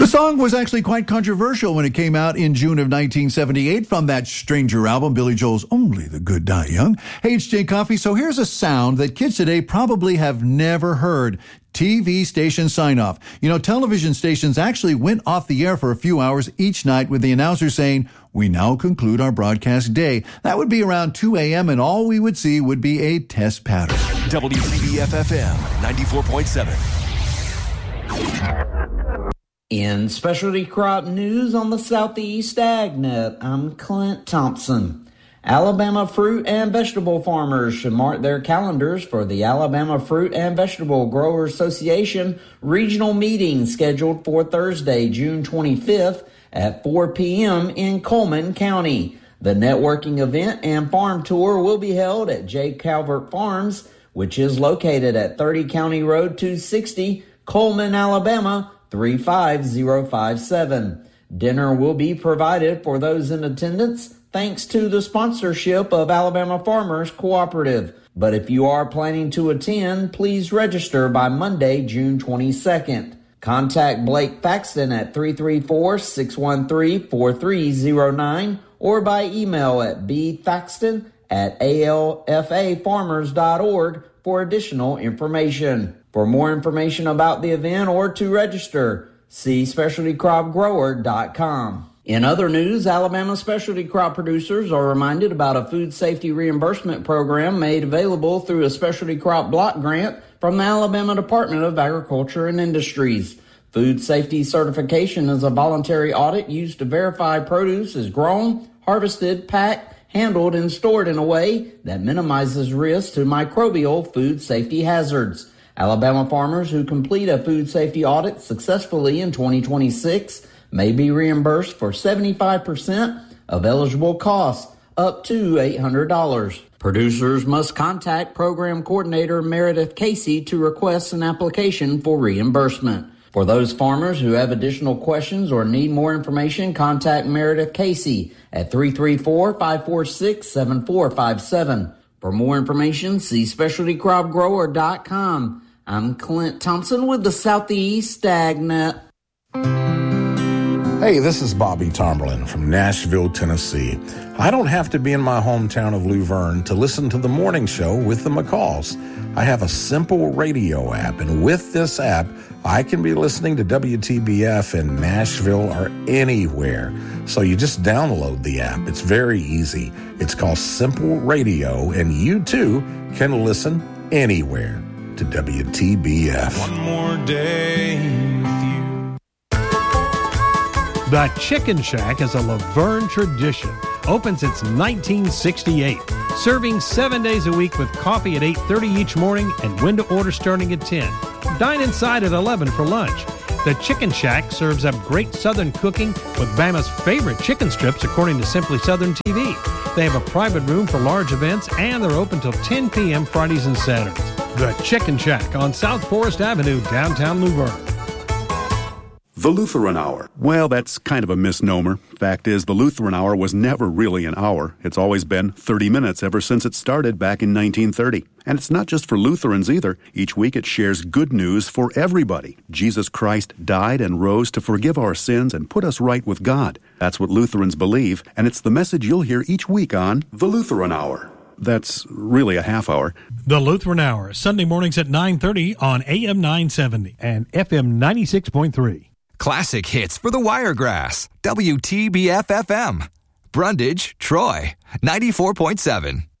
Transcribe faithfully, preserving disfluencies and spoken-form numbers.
song was actually quite controversial when it came out in June of nineteen seventy-eight from that Stranger album, Billy Joel's Only the Good Die Young. Hey, it's Jay Coffey. So here's a sound that kids today probably have never heard. T V station sign-off. You know, television stations actually went off the air for a few hours each night with the announcer saying, "We now conclude our broadcast day." That would be around two a.m. and all we would see would be a test pattern. W C B F F M ninety-four point seven. In specialty crop news on the Southeast AgNet, I'm Clint Thompson. Alabama fruit and vegetable farmers should mark their calendars for the Alabama Fruit and Vegetable Growers Association regional meeting scheduled for Thursday, June twenty-fifth at four p.m. in Coleman County. The networking event and farm tour will be held at J. Calvert Farms, which is located at thirty County Road two sixty, Coleman, Alabama, three five zero five seven. Dinner will be provided for those in attendance thanks to the sponsorship of Alabama Farmers Cooperative. But if you are planning to attend, please register by Monday, June twenty-second. Contact Blake Thaxton at three three four, six one three, four three zero nine or by email at bthaxton at a l f a farmers dot org for additional information. For more information about the event or to register, see specialty crop grower dot com. In other news, Alabama specialty crop producers are reminded about a food safety reimbursement program made available through a specialty crop block grant from the Alabama Department of Agriculture and Industries. Food safety certification is a voluntary audit used to verify produce is grown, harvested, packed, handled, and stored in a way that minimizes risk to microbial food safety hazards. Alabama farmers who complete a food safety audit successfully in twenty twenty-six may be reimbursed for seventy-five percent of eligible costs, up to eight hundred dollars. Producers must contact Program Coordinator Meredith Casey to request an application for reimbursement. For those farmers who have additional questions or need more information, contact Meredith Casey at three three four, five four six, seven four five seven. For more information, see specialty crop grower dot com. I'm Clint Thompson with the Southeast AgNet. Hey, this is Bobby Tomberlin from Nashville, Tennessee. I don't have to be in my hometown of Luverne to listen to the morning show with the McCalls. I have a simple radio app, and with this app, I can be listening to W T B F in Nashville or anywhere. So you just download the app. It's very easy. It's called Simple Radio, and you too can listen anywhere to W T B F. One more day with you. The Chicken Shack is a Laverne tradition. Opens since nineteen sixty-eight. Serving seven days a week with coffee at eight thirty each morning and window order starting at ten. Dine inside at eleven for lunch. The Chicken Shack serves up great Southern cooking with Bama's favorite chicken strips according to Simply Southern T V. They have a private room for large events and they're open till ten p.m. Fridays and Saturdays. The Chicken Shack on South Forest Avenue, downtown Luverne. The Lutheran Hour. Well, that's kind of a misnomer. Fact is, the Lutheran Hour was never really an hour. It's always been thirty minutes ever since it started back in nineteen thirty. And it's not just for Lutherans either. Each week it shares good news for everybody. Jesus Christ died and rose to forgive our sins and put us right with God. That's what Lutherans believe, and it's the message you'll hear each week on The Lutheran Hour. That's really a half hour. The Lutheran Hour, Sunday mornings at nine thirty on A M nine seventy and F M ninety-six point three. Classic hits for the Wiregrass. W T B F F M. Brundage, Troy, ninety-four point seven.